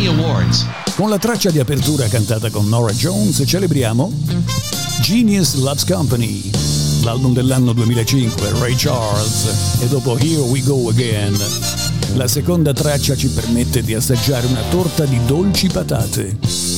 Awards. Con la traccia di apertura cantata con Norah Jones celebriamo Genius Loves Company, l'album dell'anno 2005, Ray Charles, e dopo Here We Go Again. La seconda traccia ci permette di assaggiare una torta di dolci patate.